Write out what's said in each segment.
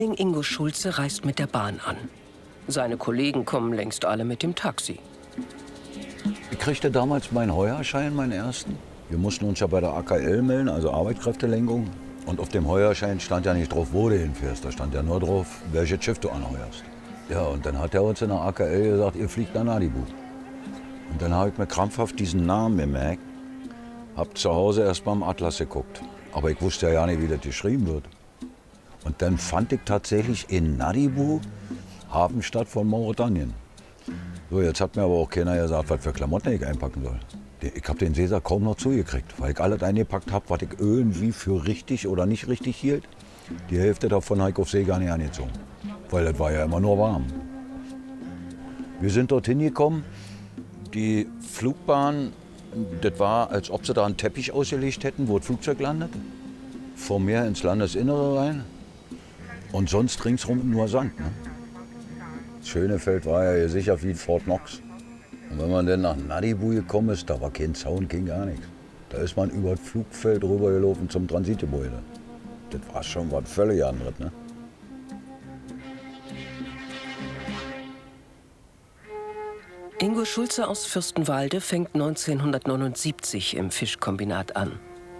Ingo Schulze reist mit der Bahn an. Seine Kollegen kommen längst alle mit dem Taxi. Ich kriegte damals meinen Heuerschein, meinen ersten. Wir mussten uns ja bei der AKL melden, also Arbeitskräftelenkung. Und auf dem Heuerschein stand ja nicht drauf, wo du hinfährst. Da stand ja nur drauf, welches Schiff du anheuerst. Ja, und dann hat er uns in der AKL gesagt, ihr fliegt nach Nadibu. Und dann habe ich mir krampfhaft diesen Namen gemerkt. Hab zu Hause erst mal im Atlas geguckt. Aber ich wusste ja nicht, wie das geschrieben wird. Und dann fand ich tatsächlich in Nadibu Hafenstadt von Mauretanien. So, jetzt hat mir aber auch keiner gesagt, was für Klamotten ich einpacken soll. Ich habe den Sesar kaum noch zugekriegt, weil ich alles eingepackt habe, was ich irgendwie für richtig oder nicht richtig hielt. Die Hälfte davon habe ich auf See gar nicht angezogen, weil das war ja immer nur warm. Wir sind dorthin gekommen, die Flugbahn, das war, als ob sie da einen Teppich ausgelegt hätten, wo das Flugzeug landet. Vom Meer ins Landesinnere rein und sonst ringsherum nur Sand. Ne? Das Schönefeld war ja hier sicher wie Fort Knox. Und wenn man dann nach Nadibu gekommen ist, da war kein Zaun, ging gar nichts. Da ist man über das Flugfeld rübergelaufen zum Transitgebäude. Das war schon was völlig anderes. Ne? Ingo Schulze aus Fürstenwalde fängt 1979 im Fischkombinat an.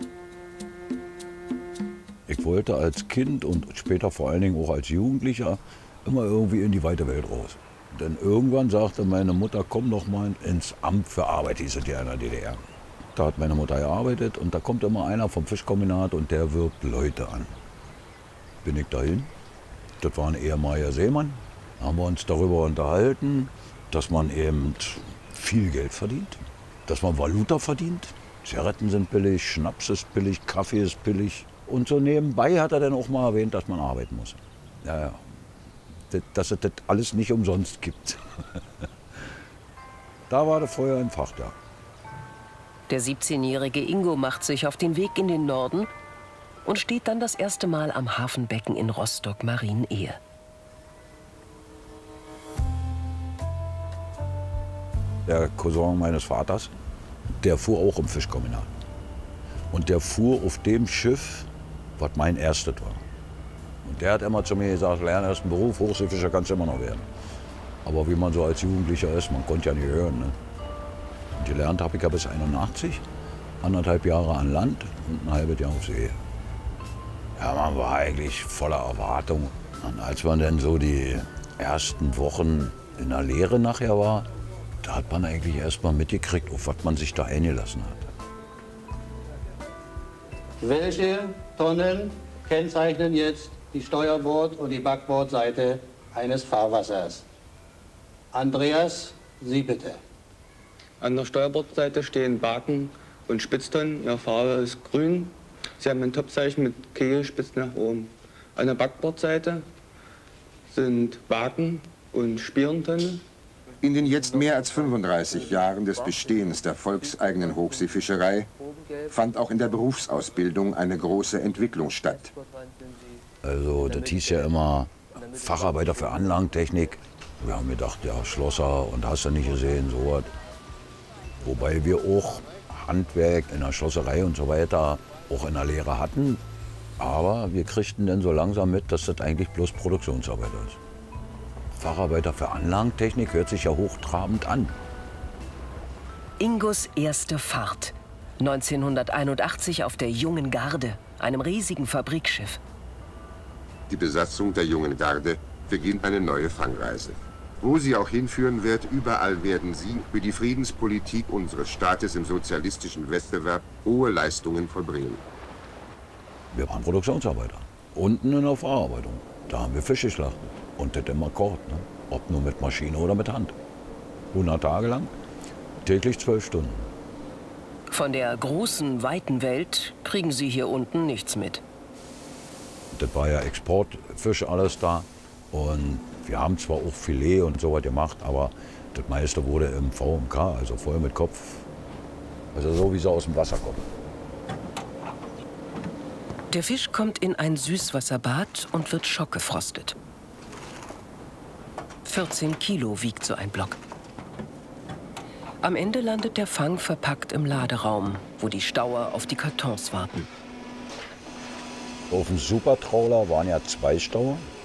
Ich wollte als Kind und später vor allen Dingen auch als Jugendlicher immer irgendwie in die weite Welt raus. Denn irgendwann sagte meine Mutter, komm doch mal ins Amt für Arbeit, hieß es ja in der DDR. Da hat meine Mutter gearbeitet und da kommt immer einer vom Fischkombinat und der wirbt Leute an. Bin ich dahin. Das war ein ehemaliger Seemann. Da haben wir uns darüber unterhalten, dass man eben viel Geld verdient, dass man Valuta verdient. Zigaretten sind billig, Schnaps ist billig, Kaffee ist billig. Und so nebenbei hat er dann auch mal erwähnt, dass man arbeiten muss. Ja, ja. Dass es das alles nicht umsonst gibt. Da war das Feuer entfacht, ja. Der 17-jährige Ingo macht sich auf den Weg in den Norden und steht dann das erste Mal am Hafenbecken in Rostock-Marienehe. Der Cousin meines Vaters, der fuhr auch im Fischkombinat. Und der fuhr auf dem Schiff, was mein erstes war. Und der hat immer zu mir gesagt, lerne erst einen Beruf, Hochseefischer kannst du immer noch werden. Aber wie man so als Jugendlicher ist, man konnte ja nicht hören. Ne? Und gelernt habe ich ja bis 81, 1,5 Jahre an Land und ein halbes Jahr auf See. Ja, man war eigentlich voller Erwartung. Und als man dann so die ersten Wochen in der Lehre nachher war, da hat man eigentlich erst mal mitgekriegt, auf was man sich da eingelassen hat. Welche Tonnen kennzeichnen jetzt die Steuerbord- und die Backbordseite eines Fahrwassers? Andreas, Sie bitte. An der Steuerbordseite stehen Baken und Spitztonnen. Ihre Farbe ist grün. Sie haben ein Topzeichen mit Kegel spitz nach oben. An der Backbordseite sind Baken und Spierentonnen. In den jetzt mehr als 35 Jahren des Bestehens der volkseigenen Hochseefischerei fand auch in der Berufsausbildung eine große Entwicklung statt. Also das hieß ja immer Facharbeiter für Anlagentechnik. Wir haben gedacht, ja, Schlosser und hast du nicht gesehen, so was. Wobei wir auch Handwerk in der Schlosserei und so weiter auch in der Lehre hatten. Aber wir kriegten dann so langsam mit, dass das eigentlich bloß Produktionsarbeit ist. Facharbeiter für Anlagentechnik hört sich ja hochtrabend an. Ingos erste Fahrt. 1981 auf der Jungen Garde, einem riesigen Fabrikschiff. Die Besatzung der Jungen Garde beginnt eine neue Fangreise. Wo sie auch hinführen wird, überall werden sie für die Friedenspolitik unseres Staates im sozialistischen Wettbewerb hohe Leistungen vollbringen. Wir waren Produktionsarbeiter. Unten in der Verarbeitung. Da haben wir Fische geschlachtet. Und das immer Kord, ne? Ob nur mit Maschine oder mit Hand. 100 Tage lang, täglich 12 Stunden. Von der großen, weiten Welt kriegen Sie hier unten nichts mit. Das war ja Exportfisch alles da. Und wir haben zwar auch Filet und so was gemacht, aber das meiste wurde im VMK, also voll mit Kopf. Also so wie sie aus dem Wasser kommen. Der Fisch kommt in ein Süßwasserbad und wird schockgefrostet. 14 Kilo wiegt so ein Block. Am Ende landet der Fang verpackt im Laderaum, wo die Stauer auf die Kartons warten. Auf dem Supertrawler waren ja 2 Stauer.